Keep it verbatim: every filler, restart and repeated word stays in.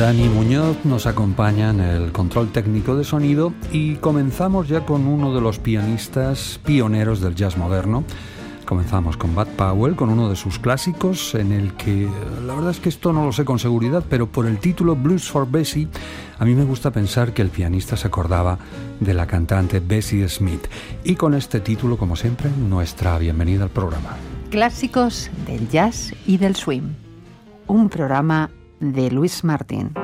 Dani Muñoz nos acompaña en el control técnico de sonido y comenzamos ya con uno de los pianistas pioneros del jazz moderno. Comenzamos con Bud Powell, con uno de sus clásicos, en el que, la verdad es que esto no lo sé con seguridad, pero por el título Blues for Bessie, a mí me gusta pensar que el pianista se acordaba de la cantante Bessie Smith. Y con este título, como siempre, nuestra bienvenida al programa. Clásicos del jazz y del swing. Un programa de Luis Martín.